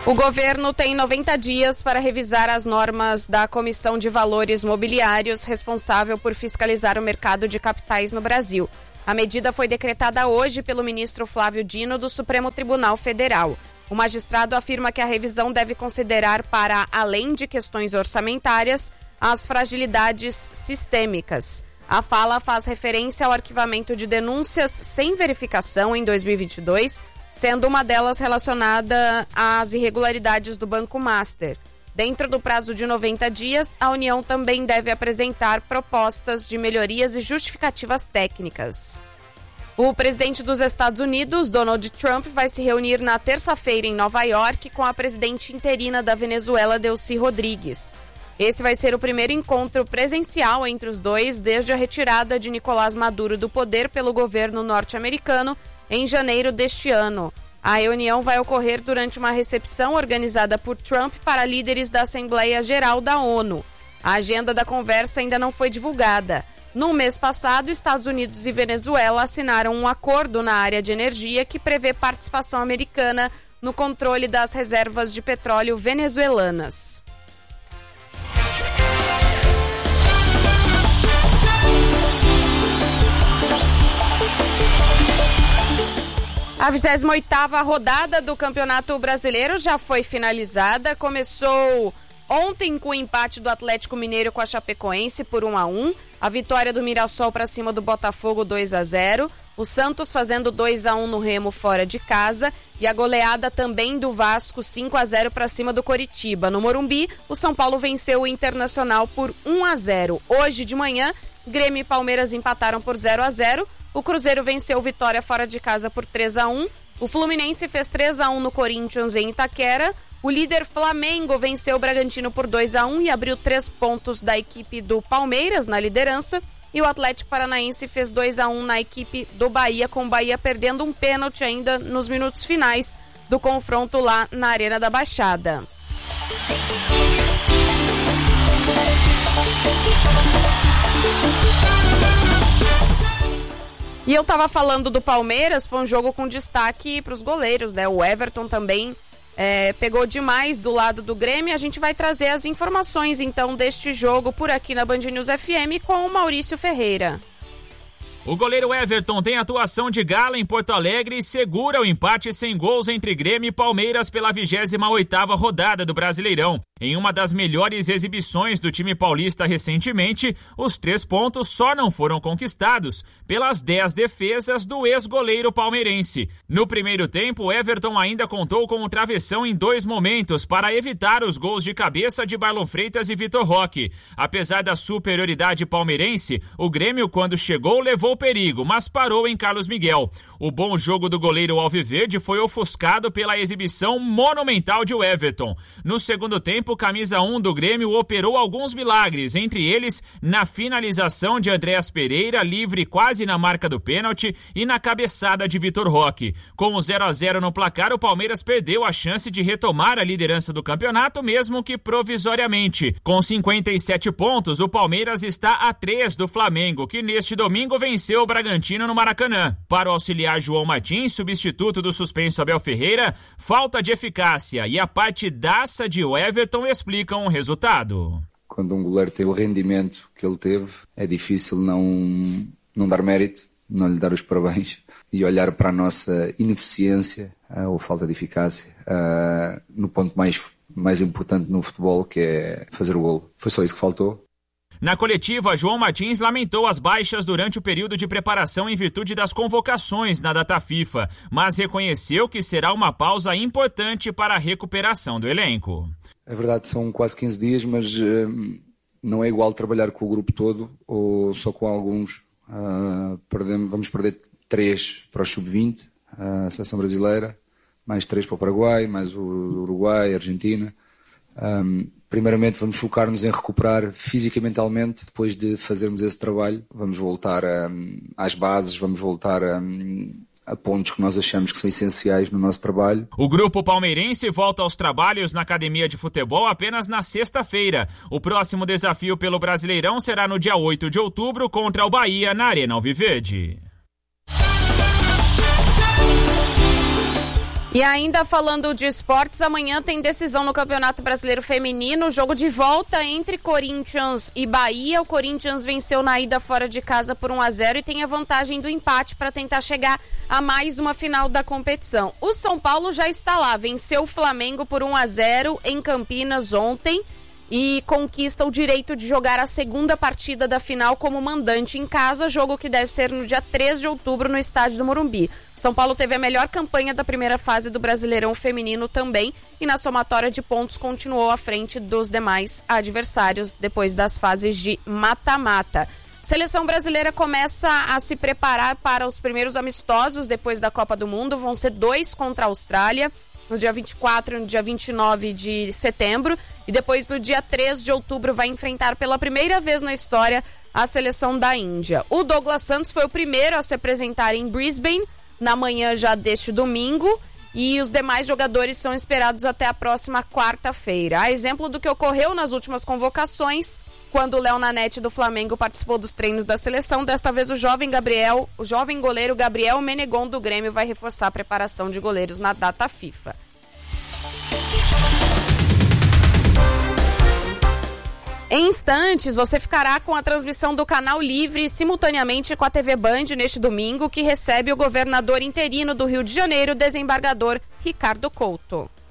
O governo tem 90 dias para revisar as normas da Comissão de Valores Mobiliários, responsável por fiscalizar o mercado de capitais no Brasil. A medida foi decretada hoje pelo ministro Flávio Dino, do Supremo Tribunal Federal. O magistrado afirma que a revisão deve considerar, para além de questões orçamentárias, as fragilidades sistêmicas. A fala faz referência ao arquivamento de denúncias sem verificação em 2022, sendo uma delas relacionada às irregularidades do Banco Master. Dentro do prazo de 90 dias, a União também deve apresentar propostas de melhorias e justificativas técnicas. O presidente dos Estados Unidos, Donald Trump, vai se reunir na terça-feira em Nova York com a presidente interina da Venezuela, Delcy Rodrigues. Esse vai ser o primeiro encontro presencial entre os dois desde a retirada de Nicolás Maduro do poder pelo governo norte-americano em janeiro deste ano. A reunião vai ocorrer durante uma recepção organizada por Trump para líderes da Assembleia Geral da ONU. A agenda da conversa ainda não foi divulgada. No mês passado, Estados Unidos e Venezuela assinaram um acordo na área de energia que prevê participação americana no controle das reservas de petróleo venezuelanas. A 28ª rodada do Campeonato Brasileiro já foi finalizada. Começou ontem com o empate do Atlético Mineiro com a Chapecoense por 1-1. A vitória do Mirassol para cima do Botafogo 2-0. O Santos fazendo 2-1 no Remo fora de casa. E a goleada também do Vasco 5-0 para cima do Coritiba. No Morumbi, o São Paulo venceu o Internacional por 1-0. Hoje de manhã, Grêmio e Palmeiras empataram por 0-0. O Cruzeiro venceu o Vitória fora de casa por 3-1. O Fluminense fez 3-1 no Corinthians em Itaquera. O líder Flamengo venceu o Bragantino por 2-1 e abriu 3 pontos da equipe do Palmeiras na liderança. E o Atlético Paranaense fez 2-1 na equipe do Bahia, com o Bahia perdendo um pênalti ainda nos minutos finais do confronto lá na Arena da Baixada. E eu tava falando do Palmeiras, foi um jogo com destaque para os goleiros, né? O Everton também pegou demais do lado do Grêmio. A gente vai trazer as informações, então, deste jogo por aqui na Band News FM com o Maurício Ferreira. O goleiro Everton tem atuação de gala em Porto Alegre e segura o empate sem gols entre Grêmio e Palmeiras pela 28ª rodada do Brasileirão. Em uma das melhores exibições do time paulista recentemente, os 3 pontos só não foram conquistados pelas 10 defesas do ex-goleiro palmeirense. No primeiro tempo, Everton ainda contou com um travessão em 2 momentos para evitar os gols de cabeça de Marlon Freitas e Vitor Roque. Apesar da superioridade palmeirense, o Grêmio, quando chegou, levou perigo, mas parou em Carlos Miguel. O bom jogo do goleiro alviverde foi ofuscado pela exibição monumental de Everton. No segundo tempo, o camisa 1 do Grêmio operou alguns milagres, entre eles na finalização de Andréas Pereira, livre quase na marca do pênalti, e na cabeçada de Vitor Roque. Com o 0-0 no placar, o Palmeiras perdeu a chance de retomar a liderança do campeonato, mesmo que provisoriamente. Com 57 pontos, o Palmeiras está a 3 do Flamengo, que neste domingo venceu o Bragantino no Maracanã. Para o auxiliar João Martins, substituto do suspenso Abel Ferreira, falta de eficácia e a partidaça de Everton explicam o resultado. Quando um goleiro tem o rendimento que ele teve, é difícil não dar mérito, não lhe dar os parabéns e olhar para a nossa ineficiência ou falta de eficácia no ponto mais importante no futebol, que é fazer o golo. Foi só isso que faltou. Na coletiva, João Martins lamentou as baixas durante o período de preparação em virtude das convocações na data FIFA, mas reconheceu que será uma pausa importante para a recuperação do elenco. É verdade, são quase 15 dias, mas não é igual trabalhar com o grupo todo ou só com alguns. Vamos perder 3 para o Sub-20, a seleção brasileira, mais 3 para o Paraguai, mais o Uruguai, a Argentina. Primeiramente vamos focar-nos em recuperar física e mentalmente. Depois de fazermos esse trabalho, vamos voltar às bases, vamos voltar a pontos que nós achamos que são essenciais no nosso trabalho. O grupo palmeirense volta aos trabalhos na academia de futebol apenas na sexta-feira. O próximo desafio pelo Brasileirão será no dia 8 de outubro contra o Bahia na Arena Alviverde. E ainda falando de esportes, amanhã tem decisão no Campeonato Brasileiro Feminino, jogo de volta entre Corinthians e Bahia. O Corinthians venceu na ida fora de casa por 1-0 e tem a vantagem do empate para tentar chegar a mais uma final da competição. O São Paulo já está lá, venceu o Flamengo por 1-0 em Campinas ontem e conquista o direito de jogar a segunda partida da final como mandante em casa, jogo que deve ser no dia 3 de outubro no estádio do Morumbi. São Paulo teve a melhor campanha da primeira fase do Brasileirão Feminino também e na somatória de pontos continuou à frente dos demais adversários depois das fases de mata-mata. Seleção brasileira começa a se preparar para os primeiros amistosos depois da Copa do Mundo, vão ser 2 contra a Austrália, no dia 24 e no dia 29 de setembro. E depois, no dia 3 de outubro, vai enfrentar pela primeira vez na história a seleção da Índia. O Douglas Santos foi o primeiro a se apresentar em Brisbane, na manhã já deste domingo. E os demais jogadores são esperados até a próxima quarta-feira. A exemplo do que ocorreu nas últimas convocações, quando o Léo Nanete do Flamengo participou dos treinos da seleção, desta vez o jovem goleiro Gabriel Menegon do Grêmio vai reforçar a preparação de goleiros na data FIFA. Em instantes, você ficará com a transmissão do Canal Livre simultaneamente com a TV Band neste domingo, que recebe o governador interino do Rio de Janeiro, desembargador Ricardo Couto.